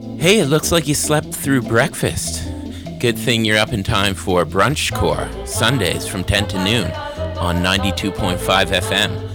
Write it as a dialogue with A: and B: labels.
A: Hey, it looks like you slept through breakfast. Good thing you're up in time for Brunch Core, Sundays from 10 to noon on 92.5 FM.